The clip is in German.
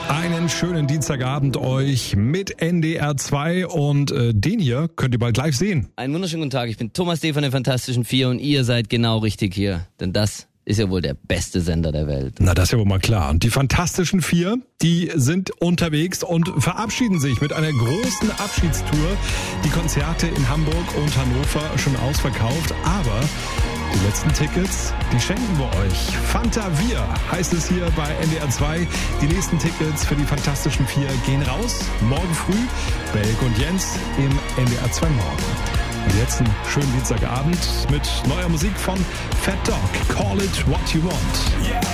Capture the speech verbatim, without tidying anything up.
Einen schönen Dienstagabend euch mit N D R zwei und äh, den hier könnt ihr bald live sehen. Einen wunderschönen guten Tag, ich bin Thomas D. von den Fantastischen Vier und ihr seid genau richtig hier, denn das ist ja wohl der beste Sender der Welt. Na, das ist ja wohl mal klar. Und die Fantastischen Vier, die sind unterwegs und verabschieden sich mit einer großen Abschiedstour. Die Konzerte in Hamburg und Hannover schon ausverkauft, aber die letzten Tickets, die schenken wir euch. Fanta Wir heißt es hier bei N D R zwei. Die nächsten Tickets für die Fantastischen Vier gehen raus. Morgen früh, Belk und Jens im N D R zwei Morgen. Und jetzt einen schönen Dienstagabend mit neuer Musik von Fat Dog. Call it what you want. Yeah.